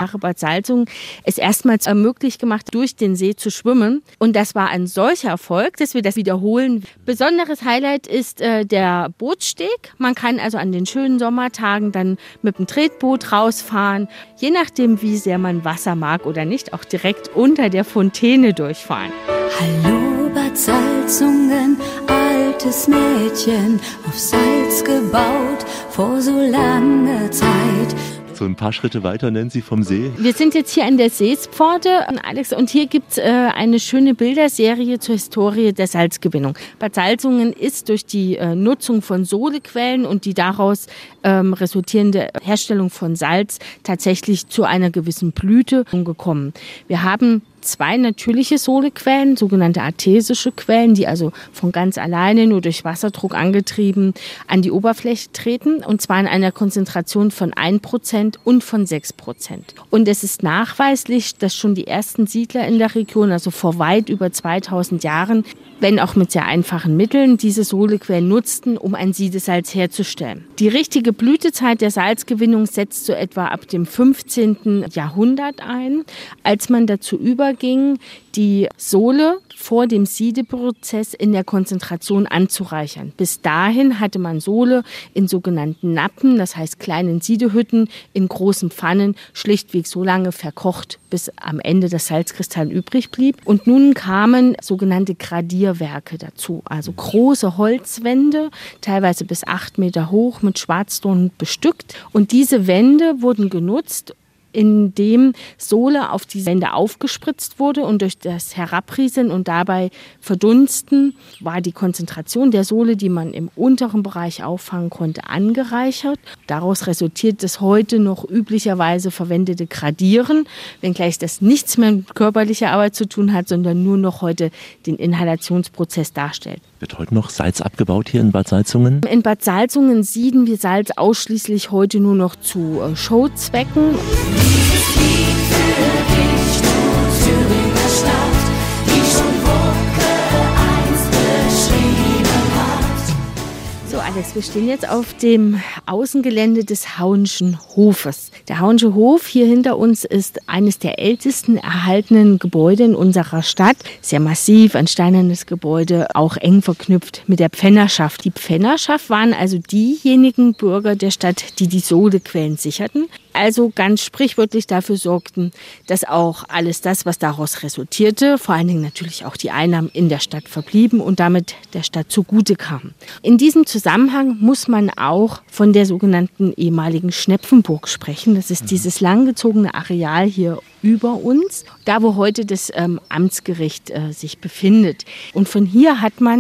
Jahre Bad Salzungen es erstmals möglich gemacht, durch den See zu schwimmen. Und das war ein solcher Erfolg, dass wir das wiederholen. Besonderes Highlight ist der Bootssteg. Man kann also an den schönen Sommertagen dann mit dem Tretboot rausfahren. Je nachdem, wie sehr man Wasser mag oder nicht, auch direkt unter der Fontäne durchfahren. Hallo Bad Salzungen, altes Mädchen, auf Salz gebaut vor so langer Zeit. So ein paar Schritte weiter, nennen Sie, vom See. Wir sind jetzt hier an der Seespforte, Alex, und hier gibt es eine schöne Bilderserie zur Historie der Salzgewinnung. Bad Salzungen ist durch die Nutzung von Sohlequellen und die daraus resultierende Herstellung von Salz tatsächlich zu einer gewissen Blüte gekommen. Wir haben 2 natürliche Sohlequellen, sogenannte artesische Quellen, die also von ganz alleine nur durch Wasserdruck angetrieben an die Oberfläche treten, und zwar in einer Konzentration von 1% und von 6%. Und es ist nachweislich, dass schon die ersten Siedler in der Region, also vor weit über 2000 Jahren, wenn auch mit sehr einfachen Mitteln, diese Sohlequellen nutzten, um ein Siedesalz herzustellen. Die richtige Blütezeit der Salzgewinnung setzt so etwa ab dem 15. Jahrhundert ein, als man dazu überging, die Sohle vor dem Siedeprozess in der Konzentration anzureichern. Bis dahin hatte man Sohle in sogenannten Nappen, das heißt kleinen Siedehütten, in großen Pfannen, schlichtweg so lange verkocht, bis am Ende das Salzkristall übrig blieb. Und nun kamen sogenannte Gradierwerke dazu, also große Holzwände, teilweise bis 8 Meter hoch, mit Schwarzdorn bestückt. Und diese Wände wurden genutzt, indem Sohle auf die Wände aufgespritzt wurde, und durch das Herabrieseln und dabei Verdunsten war die Konzentration der Sohle, die man im unteren Bereich auffangen konnte, angereichert. Daraus resultiert das heute noch üblicherweise verwendete Gradieren, wenngleich das nichts mehr mit körperlicher Arbeit zu tun hat, sondern nur noch heute den Inhalationsprozess darstellt. Wird heute noch Salz abgebaut hier in Bad Salzungen? In Bad Salzungen sieden wir Salz ausschließlich heute nur noch zu Showzwecken. Dieses Lied für dich, du Thüringer Stadt, die schon Wunke einst beschrieben hat. So Alex, wir stehen jetzt auf dem Außengelände des Hauenschen Hofes. Der Hauensche Hof hier hinter uns ist eines der ältesten erhaltenen Gebäude in unserer Stadt. Sehr massiv, ein steinernes Gebäude, auch eng verknüpft mit der Pfännerschaft. Die Pfännerschaft waren also diejenigen Bürger der Stadt, die die Sohlequellen sicherten. Also ganz sprichwörtlich dafür sorgten, dass auch alles das, was daraus resultierte, vor allen Dingen natürlich auch die Einnahmen in der Stadt verblieben und damit der Stadt zugute kamen. In diesem Zusammenhang muss man auch von der sogenannten ehemaligen Schnepfenburg sprechen. Das ist dieses langgezogene Areal hier über uns, da wo heute das Amtsgericht sich befindet. Und von hier hat man